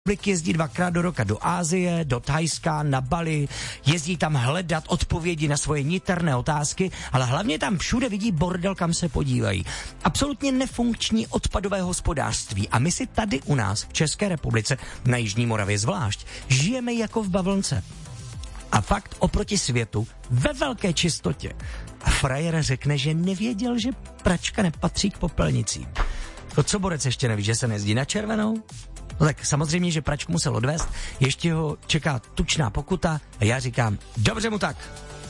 jezdí 2krát do roka do Asie, do Thajska, na Bali, jezdí tam hledat odpovědi na svoje niterné otázky, ale hlavně tam všude vidí bordel, kam se podívají. Absolutně nefunkční odpadové hospodářství a my si tady u nás v České republice, na Jižní Moravě zvlášť, žijeme jako v bavlnce. A fakt oproti světu ve velké čistotě. A frajer řekne, že nevěděl, že pračka nepatří k popelnicím. To co borec ještě neví, že se nejezdí na červenou? No tak samozřejmě, že pračku musel odvést, ještě ho čeká tučná pokuta a já říkám, dobře mu tak.